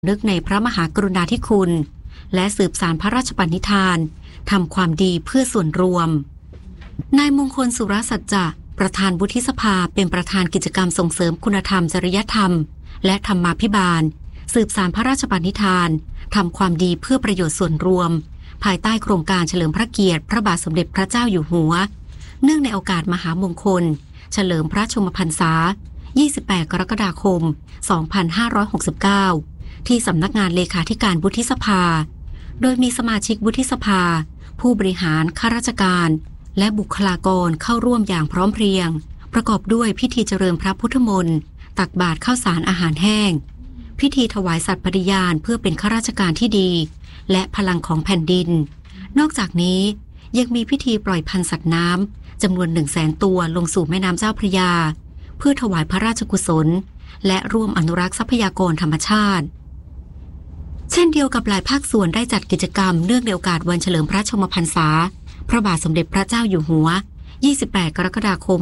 นึกในพระมหากรุณาธิคุณและสืบสานพระราชปณิธานทำความดีเพื่อส่วนรวมนายมงคลสุรสัจจะประธานวุฒิสภาเป็นประธานกิจกรรมส่งเสริมคุณธรรมจริยธรรมและธรรมาภิบาลสืบสานพระราชปณิธานทำความดีเพื่อประโยชน์ส่วนรวมภายใต้โครงการเฉลิมพระเกียรติพระบาทสมเด็จพระเจ้าอยู่หัวเนื่องในโอกาสมหามงคลเฉลิมพระชนมพรรษา28 กรกฎาคม 2569 ที่สำนักงานเลขาธิการวุฒิสภาโดยมีสมาชิกวุฒิสภาผู้บริหารข้าราชการและบุคลากรเข้าร่วมอย่างพร้อมเพรียงประกอบด้วยพิธีเจริญพระพุทธมนต์ตักบาตรข้าวสารอาหารแห้งพิธีถวายสัตย์ปฏิญาณเพื่อเป็นข้าราชการที่ดีและพลังของแผ่นดินนอกจากนี้ยังมีพิธีปล่อยพันธุ์สัตว์น้ำจำนวน 100,000 ตัวลงสู่แม่น้ำเจ้าพระยาเพื่อถวายพระราชกุศลและร่วมอนุรักษ์ทรัพยากรธรรมชาติเช่นเดียวกับหลายภาคส่วนได้จัดกิจกรรมเนื่องในโอกาสวันเฉลิมพระชนมพรรษาพระบาทสมเด็จพระเจ้าอยู่หัว28 กรกฎาคม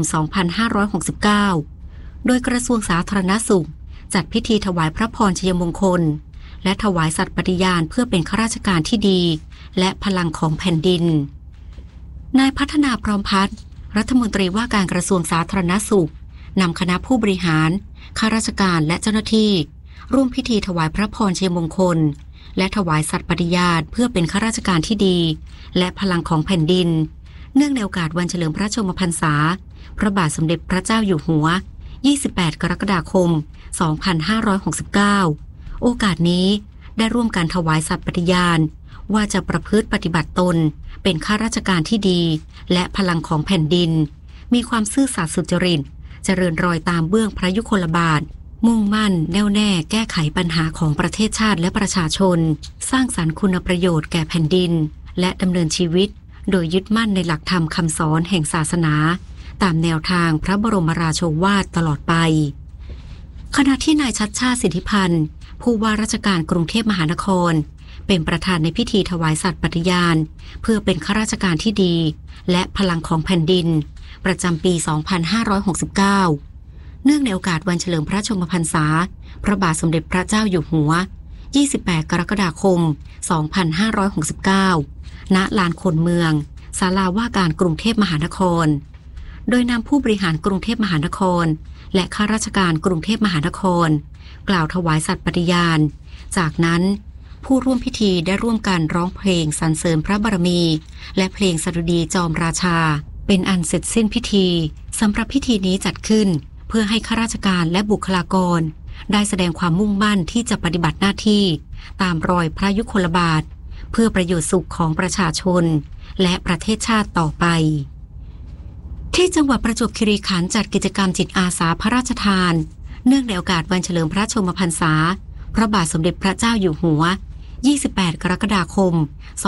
2569 โดยกระทรวงสาธารณสุขจัดพิธีถวายพระพรชัยมงคลและถวายสัตย์ปฏิญาณเพื่อเป็นข้าราชการที่ดีและพลังของแผ่นดินนายพัฒนาพร้อมพัฒน์รัฐมนตรีว่าการกระทรวงสาธารณสุขนำคณะผู้บริหารข้าราชการและเจ้าหน้าที่ร่วมพิธีถวายพระพรชัยมงคลและถวายสัตย์ปฏิญาณเพื่อเป็นข้าราชการที่ดีและพลังของแผ่นดินเนื่องในโอกาสวันเฉลิมพระชนมพรรษาพระบาทสมเด็จพระเจ้าอยู่หัว28 กรกฎาคม 2569 โอกาสนี้ได้ร่วมกันถวายสัตย์ปฏิญาณว่าจะประพฤติปฏิบัติตนเป็นข้าราชการที่ดีและพลังของแผ่นดินมีความซื่อสัตย์สุจริตเจริญรอยตามเบื้องพระยุคลบาทมุ่งมั่นแน่วแน่แก้ไขปัญหาของประเทศชาติและประชาชนสร้างสรรค์คุณประโยชน์แก่แผ่นดินและดำเนินชีวิตโดยยึดมั่นในหลักธรรมคำสอนแห่งศาสนาตามแนวทางพระบรมราโชวาทตลอดไปขณะที่นายชัชชาติสิทธิพันธ์ผู้ว่าราชการกรุงเทพมหานครเป็นประธานในพิธีถวายสัตย์ปฏิญาณเพื่อเป็นข้าราชการที่ดีและพลังของแผ่นดินประจำปี 2569 เนื่องในโอกาสวันเฉลิมพระชนมพรรษาพระบาทสมเด็จพระเจ้าอยู่หัว28 กรกฎาคม 2569 ณ ลานคนเมืองศาลาว่าการกรุงเทพมหานครโดยนำผู้บริหารกรุงเทพมหานครและข้าราชการกรุงเทพมหานครกล่าวถวายสัตย์ปฏิญาณจากนั้นผู้ร่วมพิธีได้ร่วมกันร้องเพลงสรรเสริญพระบารมีและเพลงสดุดีจอมราชาเป็นอันเสร็จสิ้นพิธีสำหรับพิธีนี้จัดขึ้นเพื่อให้ข้าราชการและบุคลากรได้แสดงความมุ่งมั่นที่จะปฏิบัติหน้าที่ตามรอยพระยุคลบาทเพื่อประโยชน์สุขของประชาชนและประเทศชาติต่อไปที่จังหวัดประจวบคีรีขันธ์จัดกิจกรรมจิตอาสาพระราชทานเนื่องในโอกาสวันเฉลิมพระชนมพรรษาพระบาทสมเด็จพระเจ้าอยู่หัว28 กรกฎาคม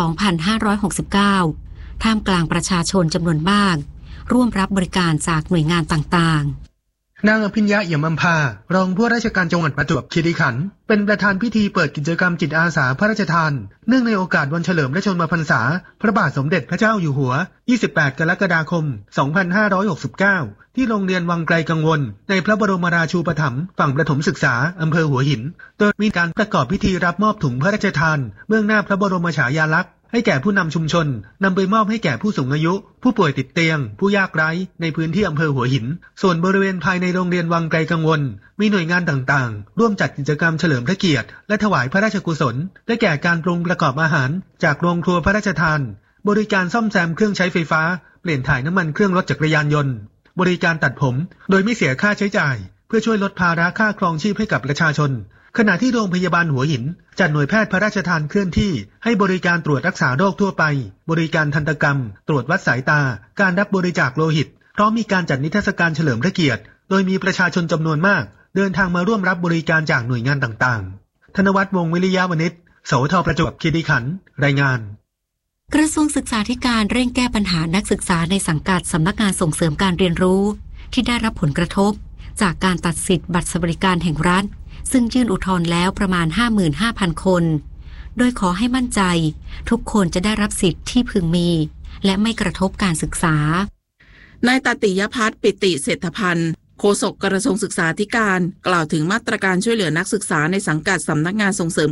2569 ท่ามกลางประชาชนจำนวนมากร่วมรับบริการจากหน่วยงานต่างๆนางอภิญญา เอี่ยมอำภารองผู้ว่าราชการจังหวัดประจวบคีรีขันธ์เป็นประธานพิธีเปิดกิจกรรมจิตอาสาพระราชทานเนื่องในโอกาสวันเฉลิมพระชนมพรรษาพระบาทสมเด็จพระเจ้าอยู่หัว28 กรกฎาคม 2569 ที่โรงเรียนวังไกลกังวลในพระบรมราชูปถัมภ์ฝั่งประถมศึกษาอำเภอหัวหินโดยมีการประกอบพิธีรับมอบถุงพระราชทานเบื้องหน้าพระบรมฉายาลักษณ์ให้แก่ผู้นำชุมชนนำไปมอบให้แก่ผู้สูงอายุผู้ป่วยติดเตียงผู้ยากไร้ในพื้นที่อำเภอหัวหินส่วนบริเวณภายในโรงเรียนวังไกลกังวลมีหน่วยงานต่างๆร่วมจัดกิจกรรมเฉลิมพระเกียรติและถวายพระราชกุศลได้แก่การปรุงประกอบอาหารจากโรงครัวพระราชทานบริการซ่อมแซมเครื่องใช้ไฟฟ้าเปลี่ยนถ่ายน้ำมันเครื่องรถจักรยานยนต์บริการตัดผมโดยไม่เสียค่าใช้จ่ายเพื่อช่วยลดภาระค่าครองชีพให้กับประชาชนขณะที่โรงพยาบาลหัวหินจัดหน่วยแพทย์พระราชทานเคลื่อนที่ให้บริการตรวจรักษาโรคทั่วไปบริการทันตกรรมตรวจวัดสายตาการรับบริจาคโลหิตพร้อมมีการจัดนิทรรศการเฉลิมพระเกียรติโดยมีประชาชนจำนวนมากเดินทางมาร่วมรับบริการจากหน่วยงานต่างๆธนวัฒน์ วงศ์วิริยะวณิช สทประจวบคีรีขันธ์รายงานกระทรวงศึกษาธิการเร่งแก้ปัญหานักศึกษาในสังกัดสำนักงานส่งเสริมการเรียนรู้ที่ได้รับผลกระทบจากการตัดสิทธิ์บัตรสวัสดิการแห่งรัฐซึ่งยื่นอุทธรณ์แล้วประมาณ 55,000 คนโดยขอให้มั่นใจทุกคนจะได้รับสิทธิ์ที่พึงมีและไม่กระทบการศึกษานายตติยภัทร ปิติเศรษฐพันธ์โฆษกกระทรวงศึกษาธิการกล่าวถึงมาตรการช่วยเหลือนักศึกษาในสังกัดสำนักงานส่งเสริม